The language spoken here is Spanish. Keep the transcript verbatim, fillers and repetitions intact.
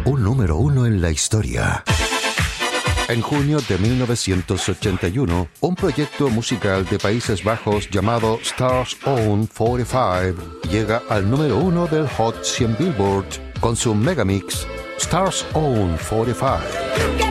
un número uno en la historia. En junio de mil novecientos ochenta y uno, un proyecto musical de Países Bajos llamado Stars Own cuarenta y cinco llega al número uno del Hot cien Billboard con su megamix Stars Own cuarenta y cinco.